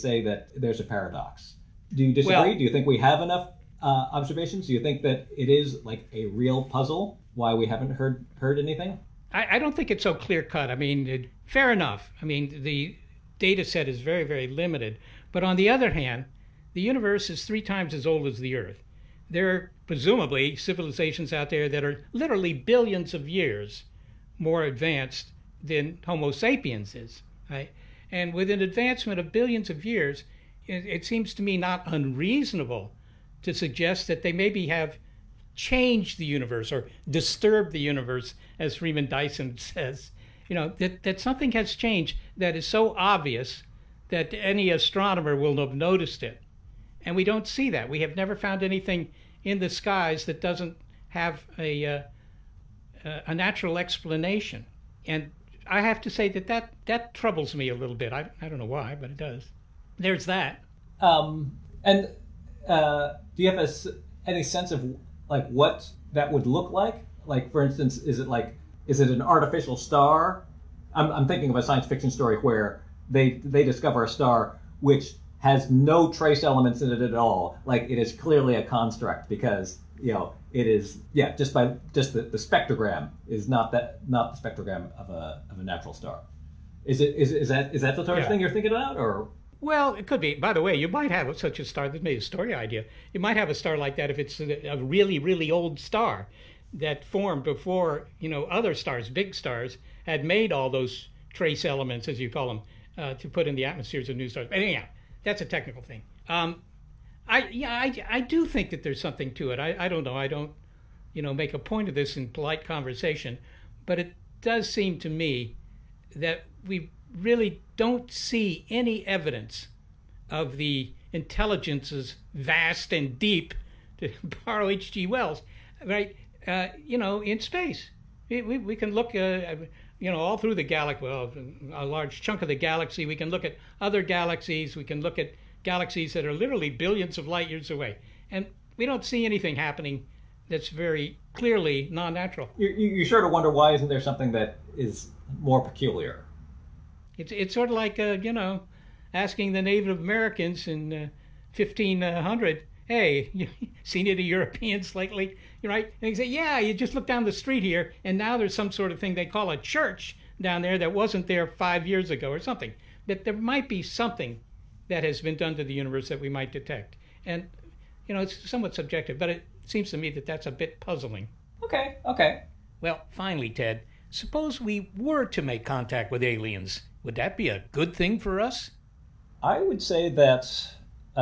say that there's a paradox. Do you disagree? Well, Do you think we have enough observations? Do you think that it is like a real puzzle why we haven't heard anything? I don't think it's so clear cut. I mean, fair enough. I mean, the data set is very, very limited. But on the other hand, the universe is 3 times as old as the Earth. There are presumably civilizations out there that are literally billions of years more advanced than Homo sapiens is, right? And with an advancement of billions of years, it seems to me not unreasonable to suggest that they maybe have changed the universe or disturbed the universe, as Freeman Dyson says. You know, that something has changed that is so obvious that any astronomer will have noticed it. And we don't see that. We have never found anything in the skies that doesn't have a natural explanation. And I have to say that troubles me a little bit. I don't know why, but it does. There's that. And do you have any sense of like what that would look like? Like, for instance, is it an artificial star? I'm thinking of a science fiction story where they discover a star which has no trace elements in it at all. Like, it is clearly a construct because, you know, it is, just the spectrogram is not the spectrogram of a natural star. Is that the sort of thing you're thinking about, or? Well, it could be. By the way, you might have such a star. That made a story idea. You might have a star like that if it's a really, really old star that formed before, you know, other stars, big stars, had made all those trace elements, as you call them, to put in the atmospheres of new stars. But anyhow, that's a technical thing. I do think that there's something to it. I don't know. I don't, you know, make a point of this in polite conversation, but it does seem to me that we really don't see any evidence of the intelligences vast and deep, to borrow H.G. Wells, right? You know, in space. We can look, all through the galaxy, well, a large chunk of the galaxy. We can look at other galaxies. We can look at galaxies that are literally billions of light years away. And we don't see anything happening that's very clearly non-natural. You sort of wonder, why isn't there something that is more peculiar? It's sort of like, asking the Native Americans in 1500, hey, you seen any Europeans lately? Right? And they say, yeah, you just look down the street here, and now there's some sort of thing they call a church down there that wasn't there 5 years ago or something. That there might be something that has been done to the universe that we might detect. And, it's somewhat subjective, but it seems to me that that's a bit puzzling. Okay. Well, finally, Ted, suppose we were to make contact with aliens. Would that be a good thing for us? I would say that,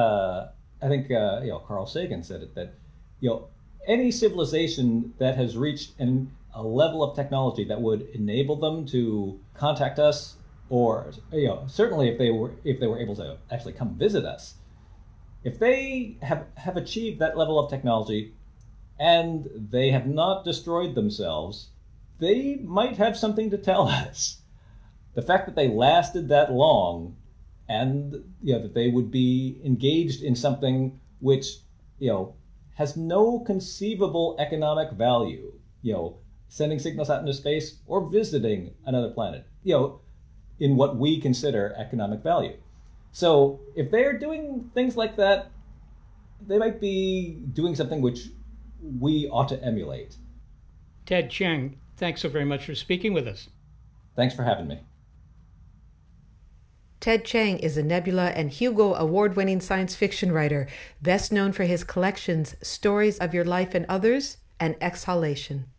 I think, Carl Sagan said it, that, any civilization that has reached a level of technology that would enable them to contact us, or, certainly if they were able to actually come visit us, if they have achieved that level of technology and they have not destroyed themselves, they might have something to tell us. The fact that they lasted that long, and that they would be engaged in something which has no conceivable economic value, sending signals out into space or visiting another planet, in what we consider economic value. So if they're doing things like that, they might be doing something which we ought to emulate. Ted Chiang, thanks so very much for speaking with us. Thanks for having me. Ted Chiang is a Nebula and Hugo Award-winning science fiction writer, best known for his collections Stories of Your Life and Others and Exhalation.